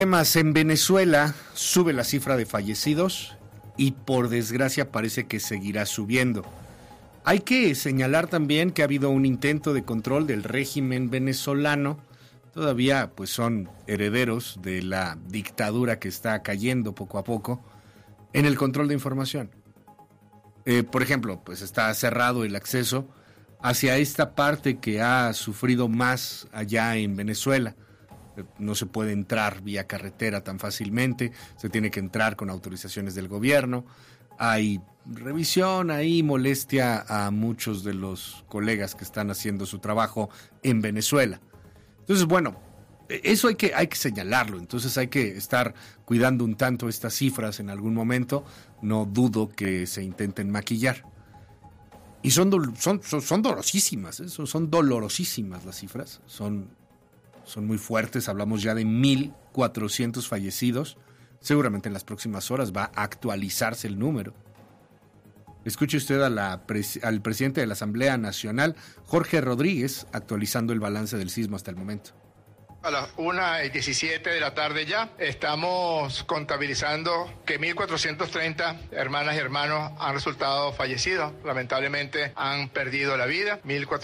Además, en Venezuela sube la cifra de fallecidos y por desgracia parece que seguirá subiendo. Hay que señalar también que ha habido un intento de control del régimen venezolano. Todavía pues son herederos de la dictadura que está cayendo poco a poco en el control de información. Por ejemplo, pues está cerrado el acceso hacia esta parte que ha sufrido más allá en Venezuela. No se puede entrar vía carretera tan fácilmente, se tiene que entrar con autorizaciones del gobierno. Hay revisión, hay molestia a muchos de los colegas que están haciendo su trabajo en Venezuela. Entonces, bueno, eso hay que señalarlo. Entonces hay que estar cuidando un tanto estas cifras en algún momento. No dudo que se intenten maquillar. Y son dolorosísimas, ¿eh? Son dolorosísimas las cifras. Son muy fuertes. Hablamos ya de 1,400 fallecidos. Seguramente en las próximas horas va a actualizarse el número. Escuche usted al presidente de la Asamblea Nacional, Jorge Rodríguez, actualizando el balance del sismo hasta el momento. A las 1:17 de la tarde ya estamos contabilizando que 1,430 hermanas y hermanos han resultado fallecidos. Lamentablemente han perdido la vida,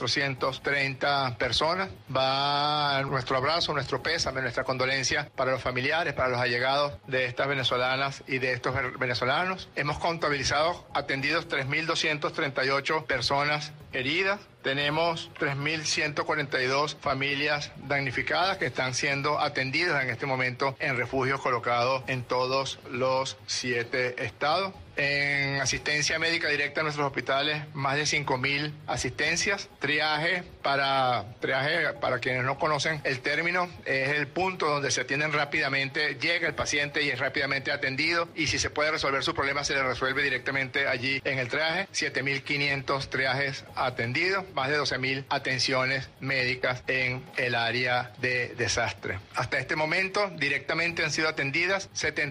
1,430 personas. Va nuestro abrazo, nuestro pésame, nuestra condolencia para los familiares, para los allegados de estas venezolanas y de estos venezolanos. Hemos contabilizado atendidos 3,238 personas heridas. Tenemos 3,142 familias damnificadas que están siendo atendidas en este momento en refugios colocados en todos los 7 estados. En asistencia médica directa en nuestros hospitales, más de 5,000 asistencias. Triaje, para quienes no conocen el término, es el punto donde se atienden rápidamente, llega el paciente y es rápidamente atendido, y si se puede resolver su problema, se le resuelve directamente allí en el triaje. 7,500 triajes atendidos, más de 12,000 atenciones médicas en el área de desastre. Hasta este momento, directamente han sido atendidas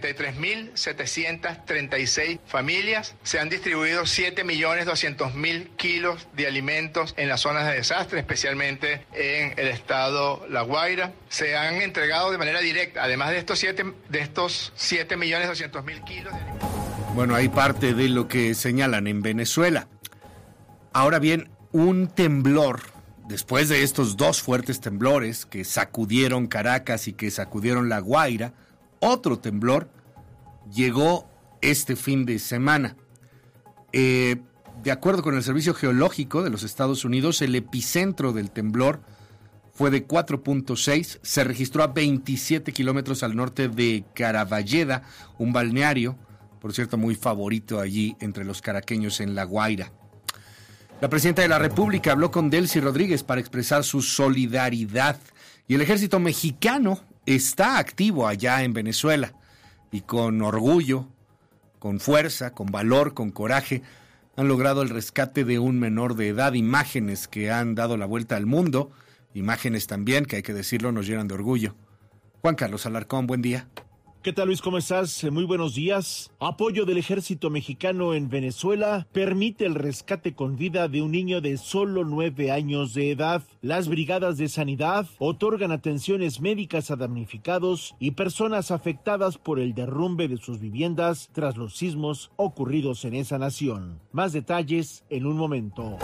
73,736 familias. Se han distribuido 7,200,000 kilos de alimentos en las zonas de desastre, especialmente en el estado La Guaira. Se han entregado de manera directa, además de estos 7,200,000 kilos de alimentos. Bueno, hay parte de lo que señalan en Venezuela. Ahora bien, un temblor, después de estos 2 fuertes temblores que sacudieron Caracas y que sacudieron La Guaira, otro temblor llegó este fin de semana. De acuerdo con el Servicio Geológico de los Estados Unidos, el epicentro del temblor fue de 4.6, se registró a 27 kilómetros al norte de Caraballeda, un balneario, por cierto, muy favorito allí entre los caraqueños en La Guaira. La presidenta de la República habló con Delcy Rodríguez para expresar su solidaridad, y el ejército mexicano está activo allá en Venezuela, y con orgullo, con fuerza, con valor, con coraje, han logrado el rescate de un menor de edad. Imágenes que han dado la vuelta al mundo, imágenes también que, hay que decirlo, nos llenan de orgullo. Juan Carlos Alarcón, buen día. ¿Qué tal, Luis? ¿Cómo estás? Muy buenos días. Apoyo del ejército mexicano en Venezuela permite el rescate con vida de un niño de solo 9 años de edad. Las brigadas de sanidad otorgan atenciones médicas a damnificados y personas afectadas por el derrumbe de sus viviendas tras los sismos ocurridos en esa nación. Más detalles en un momento.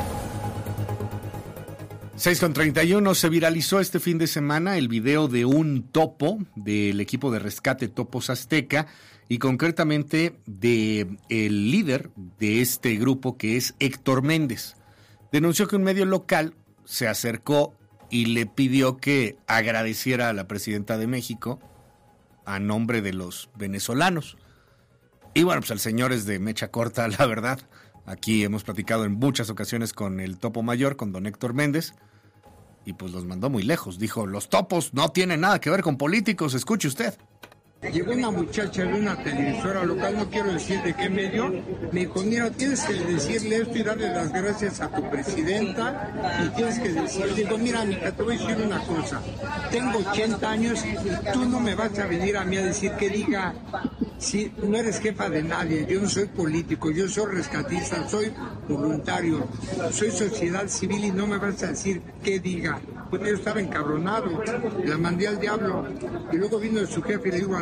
6:31, se viralizó este fin de semana el video de un topo del equipo de rescate Topos Azteca, y concretamente de el líder de este grupo, que es Héctor Méndez. Denunció que un medio local se acercó y le pidió que agradeciera a la presidenta de México a nombre de los venezolanos. Y bueno, pues el señor es de mecha corta, la verdad. Aquí hemos platicado en muchas ocasiones con el topo mayor, con don Héctor Méndez, y pues los mandó muy lejos. Dijo, los topos no tienen nada que ver con políticos, escuche usted. Llegó una muchacha de una televisora local, no quiero decir de qué medio, me dijo, mira, tienes que decirle esto y darle las gracias a tu presidenta, y tienes que decir, digo, mira, Mica, te voy a decir una cosa, tengo 80 años y tú no me vas a venir a mí a decir que diga, si no eres jefa de nadie, yo no soy político, yo soy rescatista, soy voluntario, soy sociedad civil y no me vas a decir qué diga. Pues yo estaba encabronado, la mandé al diablo. Y luego vino su jefe y le digo